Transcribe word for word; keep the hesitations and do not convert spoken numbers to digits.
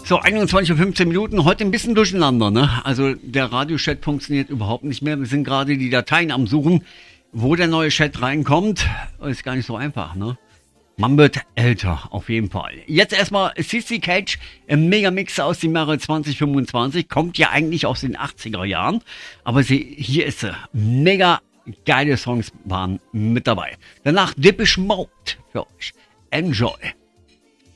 So, einundzwanzig Uhr fünfzehn Minuten, heute ein bisschen durcheinander, ne? Also der Radiochat funktioniert überhaupt nicht mehr. Wir sind gerade die Dateien am Suchen, wo der neue Chat reinkommt. Ist gar nicht so einfach, ne? Man wird älter, auf jeden Fall. Jetzt erstmal Sissy Catch im Megamix aus dem Jahre zwanzig fünfundzwanzig. Kommt ja eigentlich aus den achtziger Jahren. Aber sie, hier ist sie. Mega geile Songs waren mit dabei. Danach Depeche Mode für euch. Enjoy.